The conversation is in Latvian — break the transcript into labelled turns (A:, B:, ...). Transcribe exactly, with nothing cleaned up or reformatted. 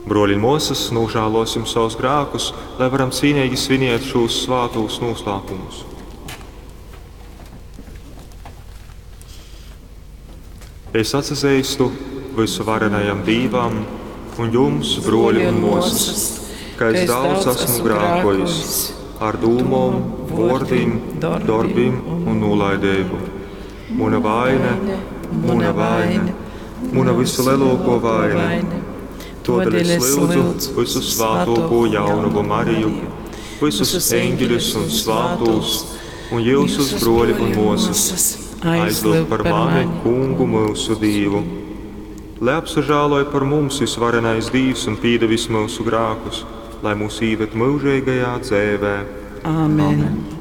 A: Broļi mūsas, nožēlosim savus grēkus, lai varam cīnīgi svinēt šos svētos noslēpumus. Es atzīstu visu varenajam Dievam un jums, broļi un mūsas, ka es daudz esmu grēkojis ar dūmom, vārdiem, darbiem un nolaidību. Muna vaina, muna vaina, muna visu lielāko vaina. Tādēļ es lūdzu visu svētāko jaunumu Mariju, visus eņģeļus un svētos, un jūsus broļi un mūsas, aizlūgt par mani, Kungu mūsu Dievu. Lai apsažāloja par mums visvarenais Dievs un pīda visus mūsu grēkus, lai mūs īvet mūžīgajā dzīvē.
B: Amen. Amen.